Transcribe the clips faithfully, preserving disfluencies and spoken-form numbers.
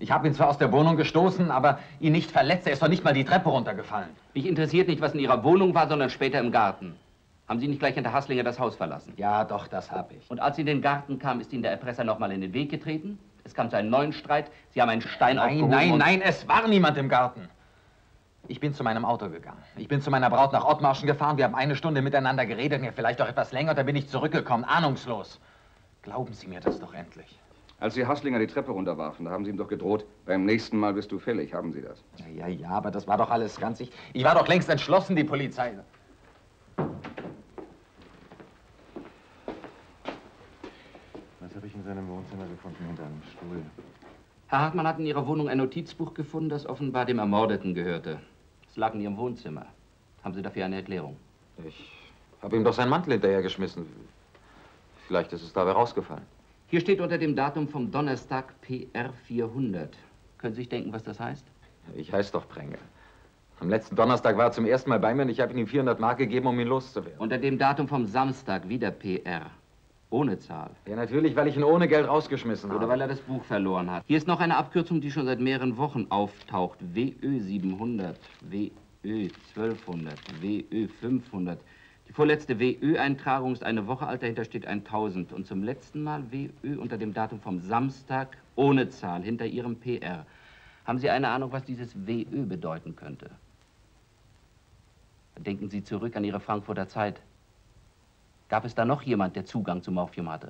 Ich habe ihn zwar aus der Wohnung gestoßen, aber ihn nicht verletzt. Er ist doch nicht mal die Treppe runtergefallen. Mich interessiert nicht, was in Ihrer Wohnung war, sondern später im Garten. Haben Sie nicht gleich hinter Hasslinger das Haus verlassen? Ja, doch, das habe ich. Und als Sie in den Garten kamen, ist Ihnen der Erpresser noch mal in den Weg getreten? Es kam zu einem neuen Streit. Sie haben einen Stein Nein, aufgehoben. nein, und nein, es war niemand im Garten. Ich bin zu meinem Auto gegangen. Ich bin zu meiner Braut nach Ottmarschen gefahren. Wir haben eine Stunde miteinander geredet, ja, vielleicht auch etwas länger. Dann bin ich zurückgekommen, ahnungslos. Glauben Sie mir das doch endlich. Als Sie Hasslinger die Treppe runterwarfen, da haben Sie ihm doch gedroht, beim nächsten Mal bist du fällig. Haben Sie das? Ja, ja, ja, aber das war doch alles ganz... Ich, ich war doch längst entschlossen, die Polizei... Was habe ich in seinem Wohnzimmer gefunden hinter einem Stuhl? Herr Hartmann hat in Ihrer Wohnung ein Notizbuch gefunden, das offenbar dem Ermordeten gehörte. Es lag in Ihrem Wohnzimmer. Haben Sie dafür eine Erklärung? Ich habe ihm doch seinen Mantel hinterhergeschmissen. Vielleicht ist es dabei rausgefallen. Hier steht unter dem Datum vom Donnerstag P R vierhundert. Können Sie sich denken, was das heißt? Ich heiße doch Prenge. Am letzten Donnerstag war er zum ersten Mal bei mir und ich habe ihm vierhundert Mark gegeben, um ihn loszuwerden. Unter dem Datum vom Samstag wieder P R. Ohne Zahl. Ja, natürlich, weil ich ihn ohne Geld rausgeschmissen habe. Oder weil er das Buch verloren hat. Hier ist noch eine Abkürzung, die schon seit mehreren Wochen auftaucht. W Ö siebenhundert, W Ö zwölfhundert, W Ö fünfhundert. Die vorletzte W Ö-Eintragung ist eine Woche alt, dahinter steht tausend. Und zum letzten Mal W Ö unter dem Datum vom Samstag ohne Zahl, hinter Ihrem P R. Haben Sie eine Ahnung, was dieses W Ö bedeuten könnte? Denken Sie zurück an Ihre Frankfurter Zeit. Gab es da noch jemand, der Zugang zum Morphium hatte?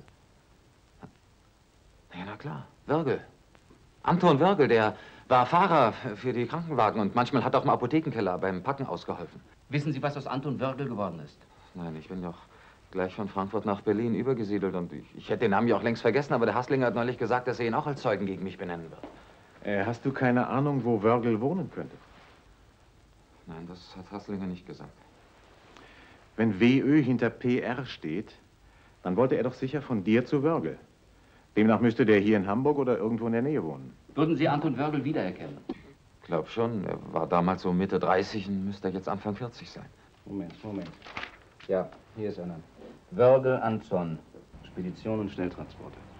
Ja, na klar. Wörgl. Anton Wörgl, der war Fahrer für die Krankenwagen und manchmal hat auch im Apothekenkeller beim Packen ausgeholfen. Wissen Sie, was aus Anton Wörgl geworden ist? Nein, ich bin doch gleich von Frankfurt nach Berlin übergesiedelt und ich, ich hätte den Namen ja auch längst vergessen, aber der Hasslinger hat neulich gesagt, dass er ihn auch als Zeugen gegen mich benennen wird. Äh, hast du keine Ahnung, wo Wörgl wohnen könnte? Nein, das hat Hasslinger nicht gesagt. Wenn W Ö hinter P R steht, dann wollte er doch sicher von dir zu Wörgl. Demnach müsste der hier in Hamburg oder irgendwo in der Nähe wohnen. Würden Sie Anton Wörgl wiedererkennen? Ich glaube schon. Er war damals so Mitte dreißig und müsste jetzt Anfang vierzig sein. Moment, Moment. Ja, hier ist einer. Wörgl Anton. Spedition und Schnelltransporte.